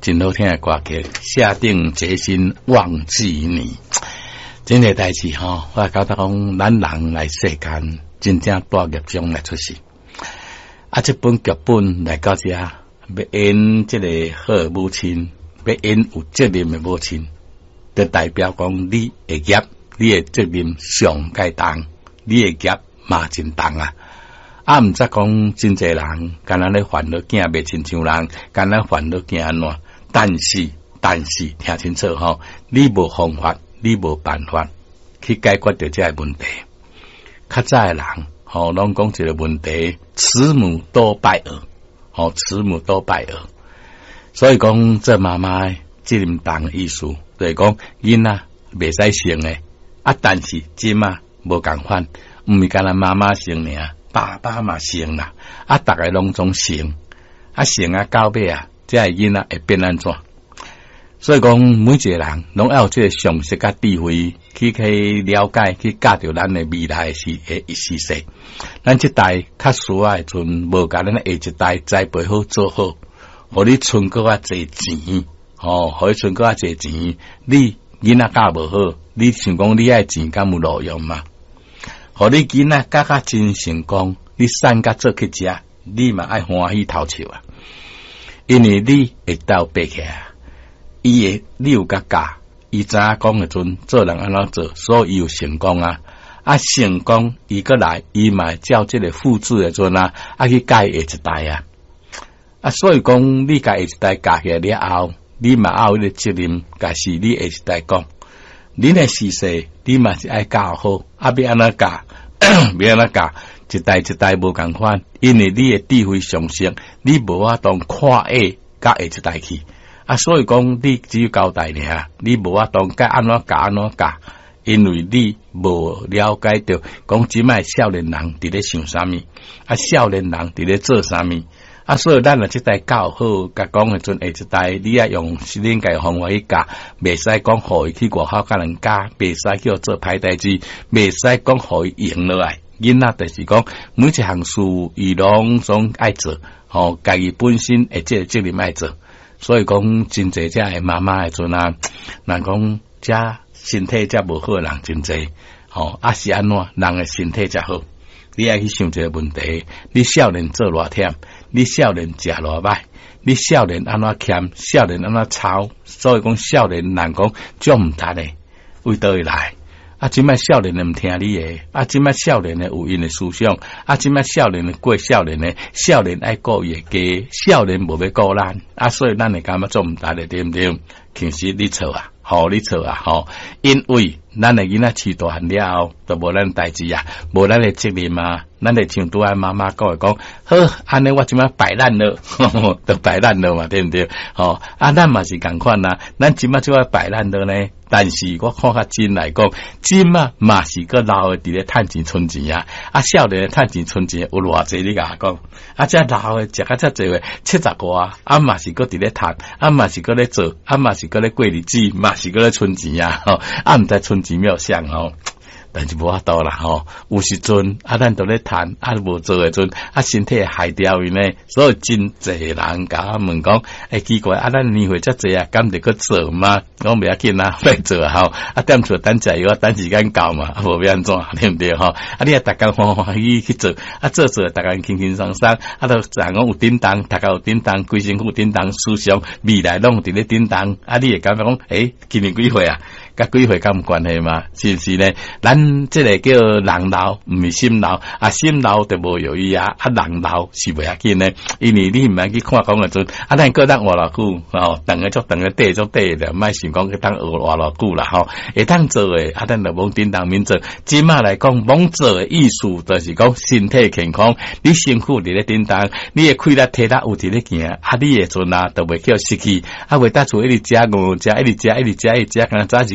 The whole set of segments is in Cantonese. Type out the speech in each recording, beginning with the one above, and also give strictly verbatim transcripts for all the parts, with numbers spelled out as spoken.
真好听的歌曲，下定决心忘记你。真个代志吼，我觉得讲咱人来世间，真正大业中来出世。啊，这本剧本来到这，要演这个好母亲，要演有责任的母亲，就代表讲你的业，你的责任上该重，你的业嘛真重啊。啊，毋则讲真侪人，干那咧烦恼囝袂亲像人，干那烦恼囝安怎？但是，但是听清楚吼，你无方法，你无办法去解决掉这个问题。较早的人，吼，拢讲一个问题：慈母多败儿，吼，慈母多败儿。所以讲，这妈妈责任重的意思，就是讲囡仔袂使生诶，啊，但是即嘛无共款，毋是干那妈妈生尔。爸爸嘛生啦，啊，逐个拢总生，啊，生啊到尾啊，这个囡仔会变安怎？所以讲，每一个人拢要有这个常识甲智慧，去去了解，去教着咱的未来的时诶时势。咱这代较需要诶阵，无甲咱下一代栽培好做好，互你存够啊侪钱，吼、哦，互你存够啊侪钱，你囡仔教无好，你想讲你爱钱敢有路用嘛？互你囡仔教甲真成功，你散甲做去食，你嘛爱欢喜头笑啊！因为你会斗爬起来，伊会你有甲教，伊知影讲诶阵做人安怎做，所以伊有成功啊！啊成功，伊过来，伊嘛照即个复制诶阵啊，啊去教下一代啊！啊，所以讲你甲下一代教起来了后，你嘛有迄个责任，甲是你下一代讲。恁诶事势，你嘛是爱教好，啊，要安怎教，要安怎教，一代一代无共款，因为你诶智慧上升，你无法当跨越甲下一代去，啊，所以讲你只有交代尔，你无法当该安怎教安怎教，因为你无了解到，讲即卖少年人伫咧想啥物，啊，少年人伫咧做啥物。啊，所以咱若即代教好，甲讲诶阵下一代，你啊用恁家方法去教，袂使讲互伊去外口甲人教，袂使去做歹代志，袂使讲互伊赢落来。囡仔就是讲每一项事伊拢总爱做，吼，家己本身会即个责任爱做。所以讲真侪遮诶妈妈诶阵啊，若讲遮身体遮无好诶人真侪，吼，啊是安怎人诶身体才好？你爱去想一个问题，你少年做偌忝，你少年食偌歹，你少年安怎欠，少年安怎吵，所以讲少年人讲足毋值诶，为倒会来？啊，即摆少年诶毋听你诶，啊，即摆少年诶有因诶思想，啊，即摆少年诶过少年诶，少年爱顾伊诶家，少年无要顾咱，啊，所以咱会感觉足毋值诶，对毋对？其实你错啊，吼，你错啊，吼，因为咱诶囡仔饲大汉了后，都无咱代志啊，无咱诶责任啊，咱会像拄仔妈妈讲诶讲，好，安尼我即摆摆烂了，都摆烂了嘛，对毋对？吼，啊，咱嘛是共款啦，咱即摆即摆摆烂了呢，但是我看较真来讲，真嘛嘛是个老诶伫咧趁钱存钱啊，啊，少年趁钱存钱有偌济你甲讲，啊，遮老诶食较遮济诶七十外，啊嘛是个伫咧趁，啊嘛是个咧做，啊嘛是个咧过日子，嘛是个咧存钱啊，吼，啊毋知存钱妙想吼。但是无法度啦吼，有时阵啊，咱都咧谈啊，无做诶阵啊，身体会害掉伊呢。所以真侪人甲我问讲，诶、欸、奇怪啊，咱年岁遮济啊，敢得去做吗？我袂要紧啊，别做吼。啊，踮厝等食药，等时间到嘛，无要安怎，对毋对吼？啊，你啊，逐工欢欢喜去做，啊，做做逐工轻轻松松，啊，都人讲有叮当，逐个有叮当，规身躯有叮当，思想未来拢伫咧叮当。啊，你会感觉讲，诶、欸，今年几岁啊？甲几岁敢有关系嘛？是毋是呢？咱即个叫人老，毋是心老，啊心老就无有意啊，啊人老是袂要紧呢，因为你毋免去看讲诶阵，啊咱个当活偌久吼，等个足等个短足短的，莫想讲去当活活偌久啦吼，会当做诶，啊咱就往叮当面做。即马来讲，往做诶意思就是讲身体健康，你身躯伫咧叮当，你诶气力体力有伫咧行，啊你诶阵啊，都袂叫失去，啊袂搭厝一直食五食，一直食一直食一直食，敢若早时。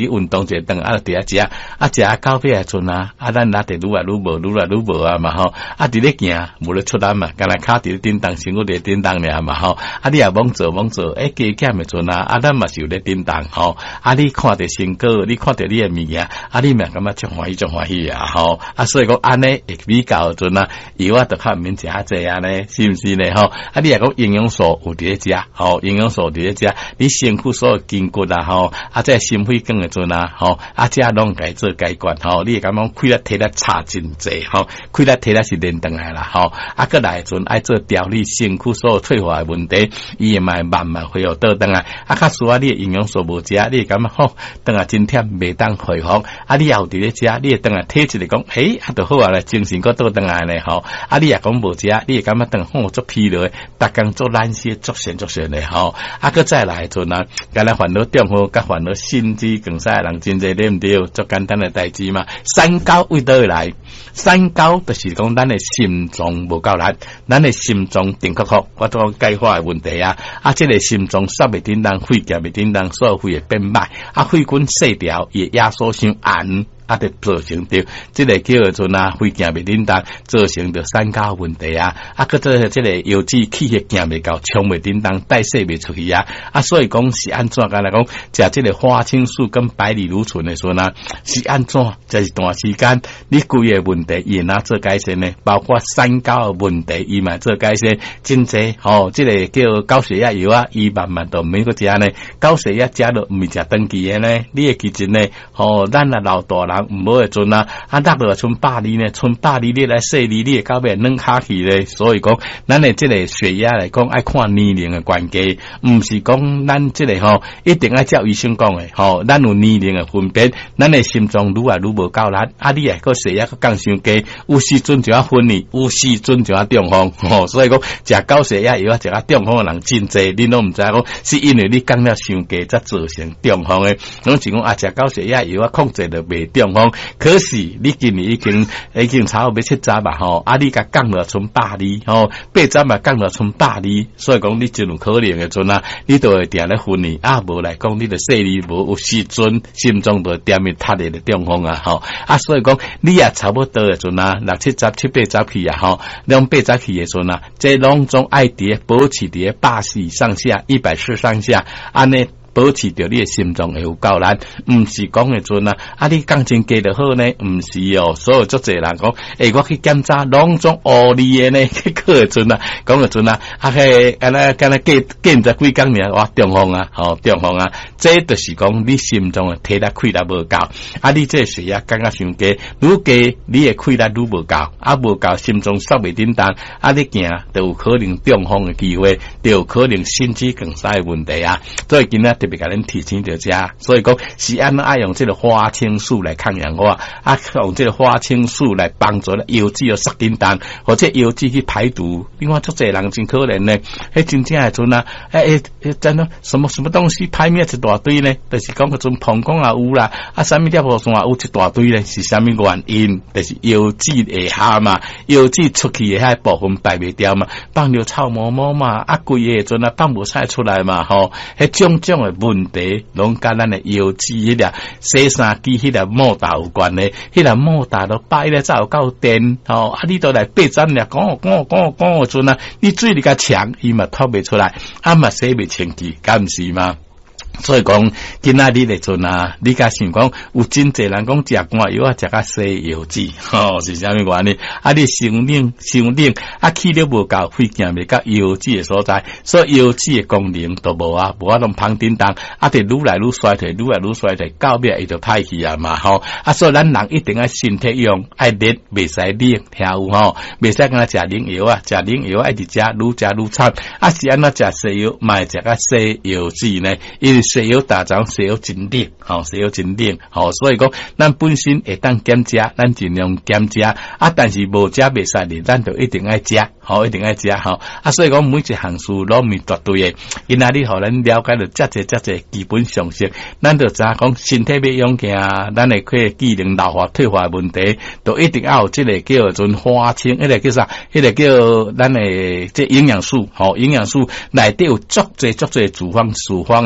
运动一顿啊，伫遐食啊，食啊到尾啊阵啊，啊咱哪得愈来愈无，愈来愈无啊嘛吼，啊伫咧行无咧出来嘛，干来骹伫咧叮当，身躯伫叮当尔嘛吼，啊你也罔做罔做，诶加减诶阵啊，啊咱嘛是有咧叮当吼，啊你看着成果，你看着你诶物件，啊你嘛感觉足欢喜足欢喜啊吼，啊所以讲安尼会比较阵啊，药啊著较毋免食啊济啊呢，是毋是呢吼？啊你也讲营养素有伫咧食，吼营养素伫咧食，你身躯所有筋骨啊吼，啊即心肺梗诶阵啊吼，啊即拢该做改观吼，你会感觉开力体力差真济吼，开力体力是练转来啦吼，啊搁来阵爱做调理身躯所有退化诶问题，伊会慢慢慢恢复倒转来，啊较需要你诶营养素无食，你会感觉吼，当下真忝袂当恢复，啊你也有伫咧食，你会当下体质来讲，嘿啊著好啊咧，精神搁倒转来呢吼，啊你也讲无食，你会感觉当吼足疲劳，逐工做懒些，足闲足闲诶吼，啊搁再来阵啊，干来烦恼中火，甲烦恼心肌梗塞诶人真济对毋对？足简单诶代志嘛，三高为倒来，三高就是讲咱诶心脏无够力，咱诶心脏定确确，我都讲钙化诶问题啊，啊即个心脏煞袂叮当，肺夹袂叮当，所有肺会变歹，啊肺管细条也压缩伤硬。啊，得造成着即个叫做阵啊，肺行袂叮当，造成着三高问题啊。啊，搁做即个油脂气血行袂到，冲袂叮当，代谢袂出去啊。啊，所以讲是安怎个来讲，食即个花青素跟百里芦醇的时候呢，是安怎？就是段时间你规个问题伊哪做改善呢？包括三高的问题，伊嘛做改善，真济吼，即、这个叫高血压药啊，伊慢慢都免个食呢。高血压食落毋是食长期的呢，你会记真呢？吼、哦，咱啊老大人。唔好诶阵啊，啊，达到剩百二呢，剩百二你来细二，你会到尾软骹去咧。所以讲，咱诶即个血压来讲，爱看年龄诶关系，毋是讲咱即个吼一定爱照医生讲诶，吼，咱有年龄诶分别，咱诶心脏愈来愈无够力，啊，你诶个血压个降伤低，有时阵就要分离，有时阵就要中风，吼，所以讲食高血压药啊，食啊中风诶人真济，你拢毋知讲是因为你降了伤低才造成中风诶，拢是讲啊食高血压药啊控制着袂中风。可是你今年已經已經差不多要七十啊吼，啊你甲降落剩百二吼，八十嘛降落剩百二，所以講你真有可能嘅陣啊，你都會定咧分離啊，無來講你著細二無有時陣心臟都點咪塌嚟嘅中風啊吼，啊所以講你也差不多嘅陣啊，六七十七八十去啊吼，兩八十去嘅陣啊，即攏總愛佇保持佇八十上下，一百四上下，安尼。保持着你的心臟會有夠力，毋是講嘅陣啊，啊你感情過得好呢？毋是哦，所有足濟人講，誒、欸、我去檢查攏種烏哩嘅呢，去考嘅陣啊，講嘅陣啊，啊係安尼干那過過十幾工爾，哇中風啊，吼、哦、中風啊，這就是講你心臟嘅體力氣力無夠，啊你這血壓感覺傷低，愈低你嘅氣力愈無夠，啊無夠心臟煞袂叮當，啊你行就有可能中風嘅機會，就有可能心肌梗塞嘅問題啊，所以今日特別甲恁提醒着遮，所以講是安怎愛用這個花青素來抗氧化，啊用這個花青素來幫助咧油脂有殺叮當，或者油脂去排毒。另外足濟人真可憐呢，迄真正係陣啊，誒誒真咯，什麼什麼東西排面一大堆呢？就是講嗰種膀胱也有啦，啊啥物粒核酸也有一大堆呢？是啥物原因？就是油脂會下嘛，油脂出去嘅迄部分排袂掉嘛，放尿臭毛毛嘛，啊規個陣啊放無晒出來嘛，吼，迄種種嘅問題攏甲咱嘅油脂迄個洗衫機迄個摩打有關嘅，迄個摩打都擺咧才有夠電，吼，啊你都來八針咧，講講講講嘅陣啊，你水你甲強，伊嘛透袂出來，啊嘛洗袂清氣，敢毋是嘛？所以講，今仔日嚟陣啊，你甲想講有真濟人講食肝藥啊，食甲洗油脂，吼是啥物原因？啊，你傷冷傷冷，啊氣力無夠，肺行袂到油脂嘅所在，所以油脂嘅功能都無啊，無法通芳叮當，啊，得愈來愈衰退，愈來愈衰退，到尾伊就歹去啊嘛，吼，啊，所以咱人一定愛身體用，愛熱，袂使冷，聽有吼，袂使干那食冷藥啊，食冷藥愛佇食愈食愈慘，啊是安怎食西藥，賣食甲洗油脂呢？因為西藥大腸西藥真冷，吼西藥真冷，吼所以講，咱本身會當減食，咱盡量減食，啊，但是無食袂使哩，咱就一定愛食，吼一定愛食，吼啊，所以講每一項事攏毋是絕對嘅，因仔日互咱了解到遮濟遮濟基本常識，咱就知講身體要養健，咱會去機能老化退化問題，就一定要有即個叫做花青，迄個叫啥？迄個叫咱誒即營養素，吼營養素內底有足濟足濟處方處方嘅部分。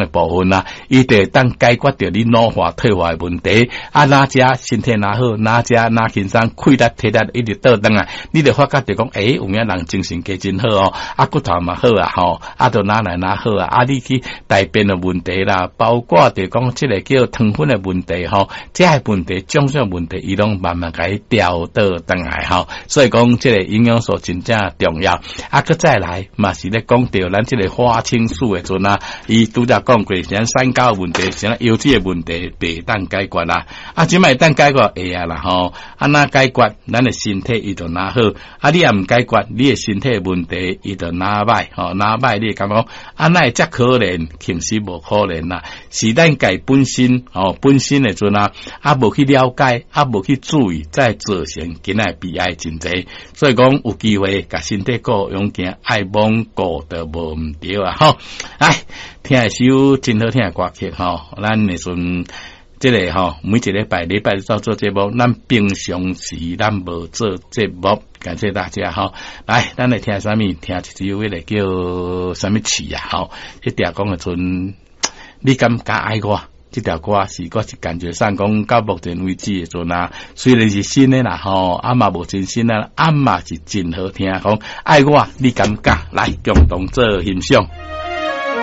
分啊，伊得当解决掉你老化退化的问题。啊，哪只身体哪好，哪只哪轻松，气力体力一直倒转啊，你就发觉着讲，诶、欸，有影人精神家真好哦，啊骨头嘛好啊吼，啊都哪来哪好啊，啊你去大便的问题啦，包括着讲即个叫糖分的问题吼，这些问题种种问题，伊拢慢慢甲伊调倒转来吼，所以讲即个营养素真正重要。啊，佮再来嘛是咧讲到咱即个花青素的阵啊，伊拄则讲过，像三高问题，像腰椎的问题，袂当解决啦。啊，即摆当解决会啊啦吼，啊哪解决，咱的身体伊就哪好，啊你也毋解决，你的身体问题伊就哪歹吼，哪歹你感觉啊哪会遮可怜，其实无可怜啦，是咱家本身吼本身的阵啊，啊无去了解，啊无去注意，再造成今仔悲哀真济。所以讲有机会，甲身体顾用件爱罔顾都无毋对啊吼。来听一首真好听的歌曲吼，咱那阵。即、這個吼，每一禮拜禮拜做做節目，咱平常時咱無做節目，感謝大家吼。來，咱來聽啥物？聽一首迄個叫啥物詞啊？吼，即條講嘅陣，你敢敢愛我？即條歌是我是感覺上講到目前為止嘅陣啊，雖然是新嘅啦吼，啊嘛無真新啊，啊嘛是真好聽。講愛我，你敢敢來共同做欣賞？